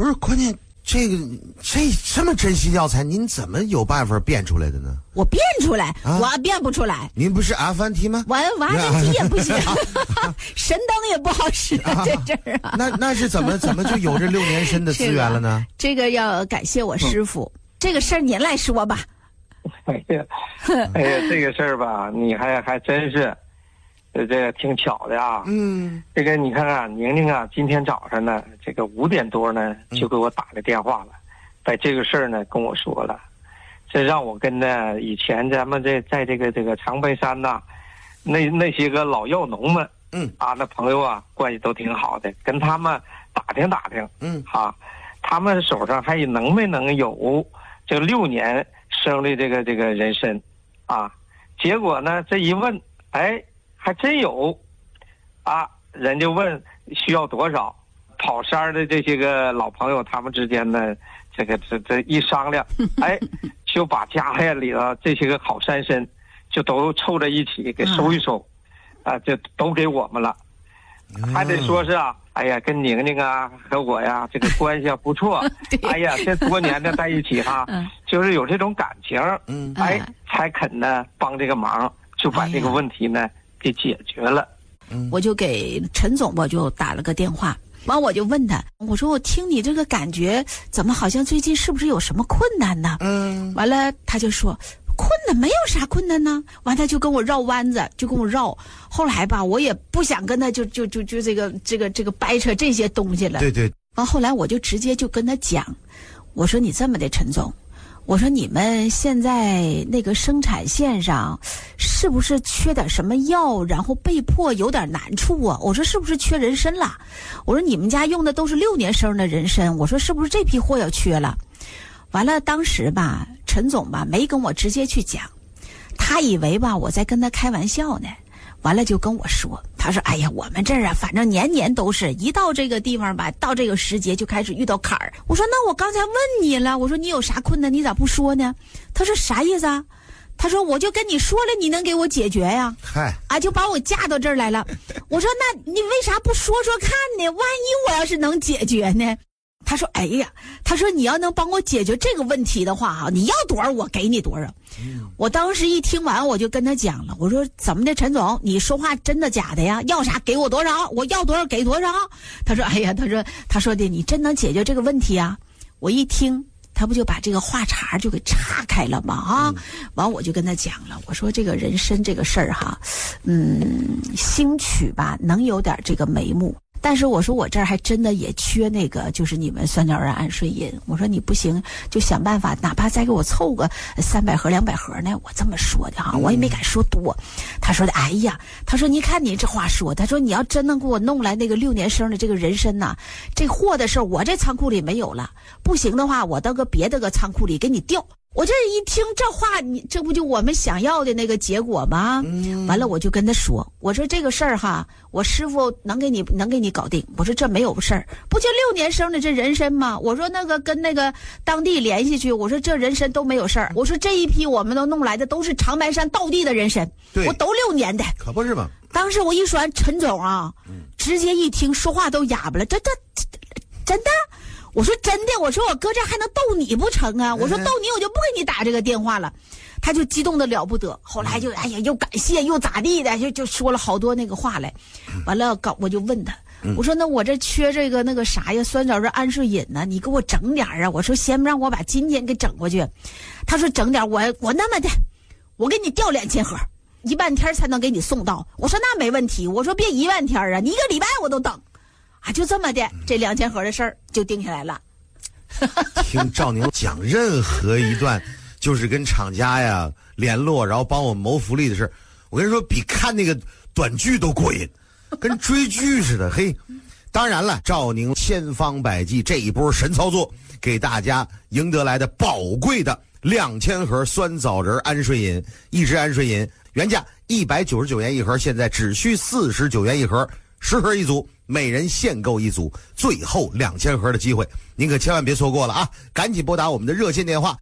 不是，关键这么珍惜药材，您怎么有办法变出来的呢？ 我变出来，我变不出来。 您不是阿凡提吗？ 我阿凡提也不行，神灯也不好使这阵儿啊。 那是怎么就有这6年参的资源了呢？ 这个要感谢我师傅，这个事儿您来说吧。 哎呀，这个事儿吧，你还真是，这个挺巧的啊。这个你看看，宁宁啊，今天早上呢，这个5点多呢，就给我打了电话了，把这个事儿呢跟我说了，这让我跟呢以前咱们在这个长白山呐，那些个老药农们，那朋友啊，关系都挺好的，跟他们打听，他们手上还能没能有这个6年生的这个人参啊？结果呢，这一问，哎，还真有啊！人家问需要多少，跑山的这些个老朋友，他们之间呢，这一商量，哎，就把家里头这些个好山参就都凑在一起给收一收，就都给我们了。还得说是啊，哎呀，跟宁宁啊和我呀这个关系啊不错，哎呀，这多年的在一起哈，就是有这种感情，哎，才肯呢帮这个忙，就把这个问题呢给解决了。 我就给陈总我就打了个电话，完我就问他，我说我听你这个感觉，怎么好像最近是不是有什么困难呢？完了他就说困难没有啥困难呢，完他就跟我绕弯子，就跟我绕。后来吧，我也不想跟他就这个掰扯这些东西了。 对。 完后来我就直接就跟他讲，我说你这么的，陈总，我说你们现在那个生产线上是不是缺点什么药，然后被迫有点难处啊？我说是不是缺人参了？我说你们家用的都是6年生的人参，我说是不是这批货要缺了？完了，当时吧，陈总吧没跟我直接去讲，他以为吧我在跟他开玩笑呢。完了就跟我说，他说哎呀，我们这儿啊反正年年都是一到这个地方吧，到这个时节就开始遇到坎儿。我说那我刚才问你了，我说你有啥困难你咋不说呢？他说啥意思啊？他说我就跟你说了，你能给我解决呀？就把我架到这儿来了。我说那你为啥不说说看呢？万一我要是能解决呢？他说哎呀，他说你要能帮我解决这个问题的话你要多少我给你多少。我当时一听完我就跟他讲了，我说怎么的陈总，你说话真的假的呀？要啥给我多少，我要多少给多少。他说哎呀，他说的你真能解决这个问题啊？我一听他不就把这个话茬就给岔开了吗？完我就跟他讲了，我说这个人参这个事儿兴许吧能有点这个眉目，但是我说我这儿还真的也缺那个就是你们酸枣仁安顺饮，我说你不行就想办法哪怕再给我凑个300盒200盒呢，我这么说的我也没敢说多。他说的哎呀，他说你看你这话说，他说你要真能给我弄来那个6年生的这个人参呐，这货的事儿我这仓库里没有了，不行的话我到个别的个仓库里给你调。我这一听这话，你这不就我们想要的那个结果吗？完了我就跟他说，我说这个事儿我师傅能给你搞定。我说这没有事儿，不就6年生的这人参吗？我说那个跟那个当地联系去，我说这人参都没有事儿。我说这一批我们都弄来的都是长白山道地的人参，我都6年的， 可不是吗？ 当时我一说完，陈总直接一听说话都哑巴了，这真的？我说真的，我说我搁这还能逗你不成啊？我说逗你我就不给你打这个电话了。他就激动的了不得，后来就哎呀又感谢又咋地的，就说了好多那个话来。完了我就问他，我说那我这缺这个那个啥呀，酸枣仁安顺饮呢，你给我整点啊。我说先让我把今天给整过去。他说整点，我那么的，我给你调2000盒，1万天才能给你送到。我说那没问题，我说别1万天啊，你1个礼拜我都等。就这么的，这2000盒的事儿就定下来了。 听赵宁讲任何一段就是跟厂家呀联络，然后帮我谋福利的事，我跟你说比看那个短剧都过瘾，跟追剧似的。嘿，当然了，赵宁千方百计这一波神操作，给大家赢得来的宝贵的2000盒酸枣仁安顺饮，一支安顺饮原价199元一盒，现在只需49元一盒，10盒一组，每人限购一组，最后2000盒的机会，您可千万别错过了啊！赶紧拨打我们的热线电话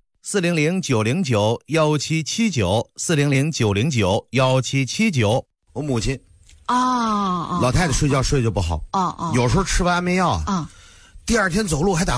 400-909-1779，400-909-1779。我母亲老太太睡觉睡就不好有时候吃完安眠药第二天走路还打